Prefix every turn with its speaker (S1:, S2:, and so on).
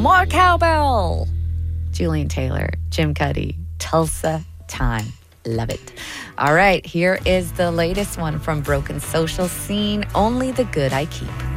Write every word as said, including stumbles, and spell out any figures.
S1: More cowbell. Julian Taylor, Jim Cuddy, Tulsa Time. Love it. All right, here is the latest one from Broken Social Scene. Only the Good I Keep.